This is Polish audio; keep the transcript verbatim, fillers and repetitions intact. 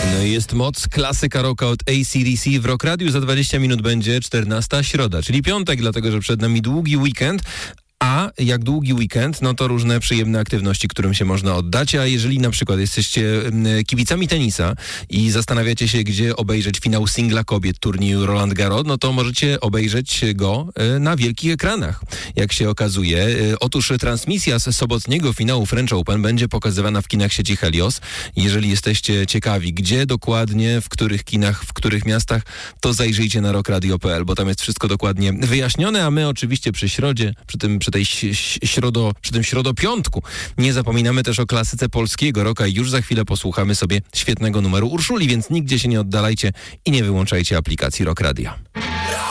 No i jest moc, klasyka rocka od A C D C w Rock Radiu. Za dwadzieścia minut będzie czternasta środa, czyli piątek, dlatego że przed nami długi weekend. A jak długi weekend, no to różne przyjemne aktywności, którym się można oddać. A jeżeli na przykład jesteście kibicami tenisa i zastanawiacie się, gdzie obejrzeć finał singla kobiet turnieju Roland Garros, no to możecie obejrzeć go na wielkich ekranach, jak się okazuje. Otóż transmisja z sobotniego finału French Open będzie pokazywana w kinach sieci Helios. Jeżeli jesteście ciekawi, gdzie dokładnie, w których kinach, w których miastach, to zajrzyjcie na rock radio kropka p l, bo tam jest wszystko dokładnie wyjaśnione, a my oczywiście przy środzie, przy tym przy tej środo, przy tym środopiątku nie zapominamy też o klasyce polskiego rocka i już za chwilę posłuchamy sobie świetnego numeru Urszuli, więc nigdzie się nie oddalajcie i nie wyłączajcie aplikacji Rock Radia.